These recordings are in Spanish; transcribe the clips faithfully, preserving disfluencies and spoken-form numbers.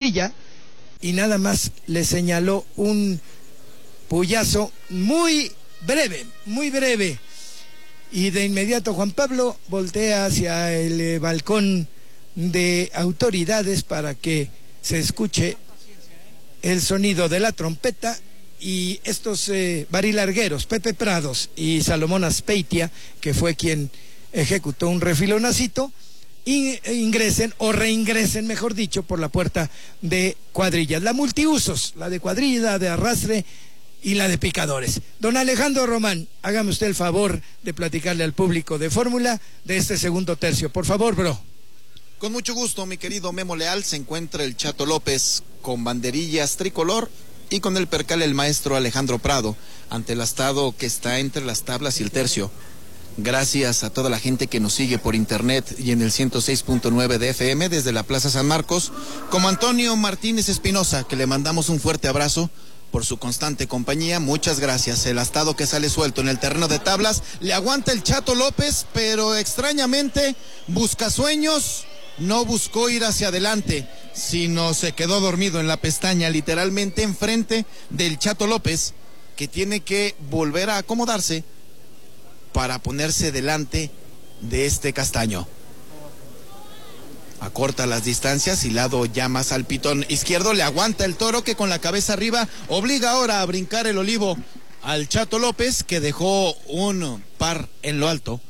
cuadrilla y nada más le señaló un puyazo muy breve, muy breve. Y de inmediato Juan Pablo voltea hacia el eh, balcón de autoridades para que se escuche el sonido de la trompeta, y estos eh, barilargueros, Pepe Prados y Salomón Aspeitia, que fue quien ejecutó un refilonacito, in, ingresen o reingresen, mejor dicho, por la puerta de cuadrillas, la multiusos, la de cuadrilla, de arrastre y la de picadores. Don Alejandro Román, hágame usted el favor de platicarle al público de Fórmula de este segundo tercio, por favor, bro. Con mucho gusto, mi querido Memo Leal. Se encuentra el Chato López con banderillas tricolor y con el percal el maestro Alejandro Prado, ante el astado que está entre las tablas y el tercio. Gracias a toda la gente que nos sigue por internet y en el ciento seis punto nueve de F M desde la Plaza San Marcos, como Antonio Martínez Espinosa, que le mandamos un fuerte abrazo por su constante compañía. Muchas gracias. El astado que sale suelto en el terreno de tablas le aguanta el Chato López, pero extrañamente Buscasueños no buscó ir hacia adelante, sino se quedó dormido en la pestaña, literalmente enfrente del Chato López, que tiene que volver a acomodarse para ponerse delante de este castaño. Acorta las distancias y lado ya más al pitón izquierdo, le aguanta el toro, que con la cabeza arriba obliga ahora a brincar el olivo al Chato López, que dejó un par en lo alto.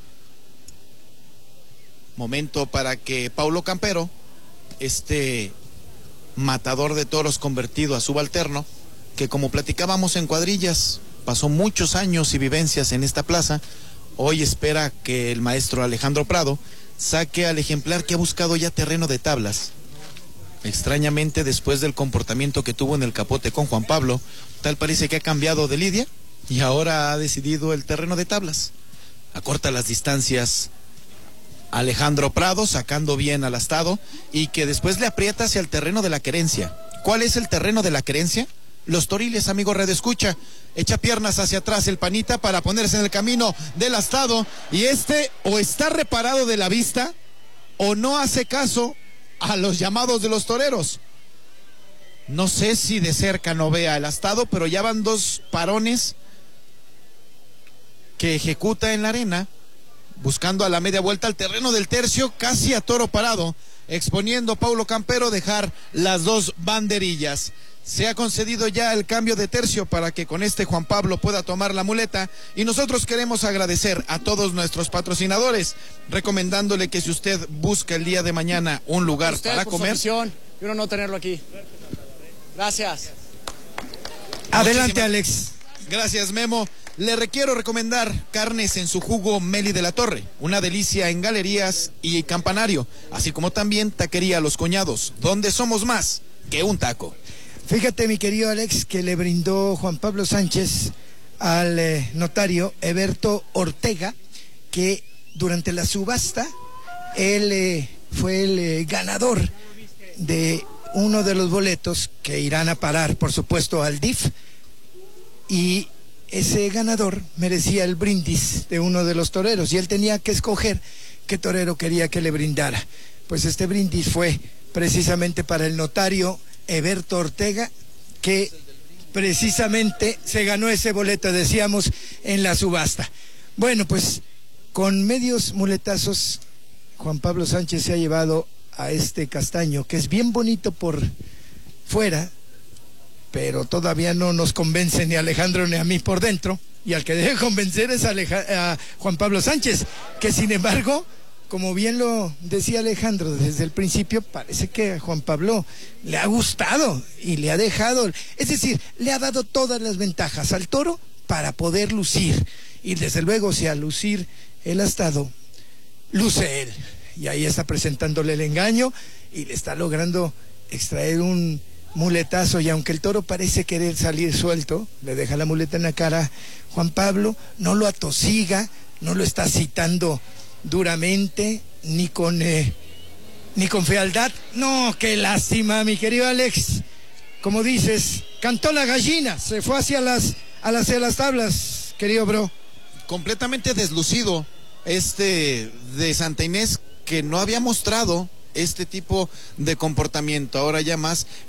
Momento para que Paulo Campero, este matador de toros convertido a subalterno, que como platicábamos en cuadrillas, pasó muchos años y vivencias en esta plaza, hoy espera que el maestro Alejandro Prado saque al ejemplar que ha buscado ya terreno de tablas. Extrañamente, después del comportamiento que tuvo en el capote con Juan Pablo, tal parece que ha cambiado de lidia y ahora ha decidido el terreno de tablas. Acorta las distancias Alejandro Prado, sacando bien al astado, y que después le aprieta hacia el terreno de la querencia. ¿Cuál es el terreno de la querencia? Los toriles, amigo Red Escucha. Echa piernas hacia atrás el panita para ponerse en el camino del astado, y este o está reparado de la vista o no hace caso a los llamados de los toreros. No sé si de cerca no vea el astado, pero ya van dos parones que ejecuta en la arena, buscando a la media vuelta al terreno del tercio, casi a toro parado, exponiendo Paulo Campero dejar las dos banderillas. Se ha concedido ya el cambio de tercio para que con este Juan Pablo pueda tomar la muleta, y nosotros queremos agradecer a todos nuestros patrocinadores, recomendándole que si usted busca el día de mañana un lugar usted para por comer, su afición, y uno no tenerlo aquí. Gracias. Adelante, Alex. Gracias, Memo. Le requiero recomendar carnes en su jugo Meli de la Torre, una delicia en galerías y campanario, así como también taquería Los Coñados, donde somos más que un taco. Fíjate, mi querido Alex, que le brindó Juan Pablo Sánchez al eh, notario Eberto Ortega, que durante la subasta él eh, fue el eh, ganador de uno de los boletos que irán a parar, por supuesto, al D I F, y ese ganador merecía el brindis de uno de los toreros, y él tenía que escoger qué torero quería que le brindara. Pues este brindis fue precisamente para el notario Eberto Ortega, que precisamente se ganó ese boleto, decíamos, en la subasta. Bueno, pues con medios muletazos, Juan Pablo Sánchez se ha llevado a este castaño, que es bien bonito por fuera, pero todavía no nos convence ni a Alejandro ni a mí por dentro, y al que debe convencer es a, Aleja- a Juan Pablo Sánchez, que sin embargo, como bien lo decía Alejandro desde el principio, parece que a Juan Pablo le ha gustado y le ha dejado, es decir, le ha dado todas las ventajas al toro para poder lucir, y desde luego si al lucir el astado, luce él, y ahí está presentándole el engaño y le está logrando extraer un muletazo, y aunque el toro parece querer salir suelto, le deja la muleta en la cara. Juan Pablo no lo atosiga, no lo está citando duramente, ni con eh, ni con fealdad. No, qué lástima, mi querido Alex. Como dices, cantó la gallina, se fue hacia las, a las, a las tablas, querido bro. Completamente deslucido este de Santa Inés, que no había mostrado este tipo de comportamiento, ahora ya más